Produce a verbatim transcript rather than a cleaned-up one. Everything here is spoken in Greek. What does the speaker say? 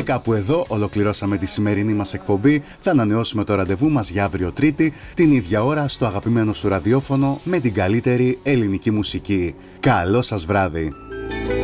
Και κάπου εδώ ολοκληρώσαμε τη σημερινή μας εκπομπή. Θα ανανεώσουμε το ραντεβού μας για αύριο Τρίτη, την ίδια ώρα στο αγαπημένο σου ραδιόφωνο με την καλύτερη ελληνική μουσική. Καλό σας βράδυ!